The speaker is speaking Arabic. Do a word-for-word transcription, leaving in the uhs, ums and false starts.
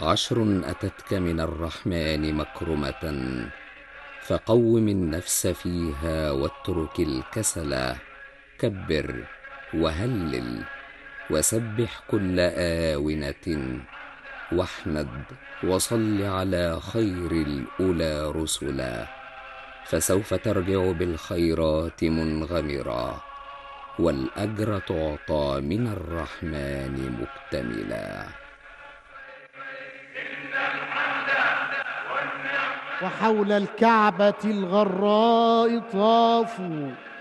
عشر أتتك من الرحمن مكرمة، فقوم النفس فيها واترك الكسلا. كبر وهلل وسبح كل آونة، واحمد وصل على خير الأولى رسلا. فسوف ترجع بالخيرات منغمرا، والأجر تعطى من الرحمن مكتملا. وحول الكعبة الغراء طافوا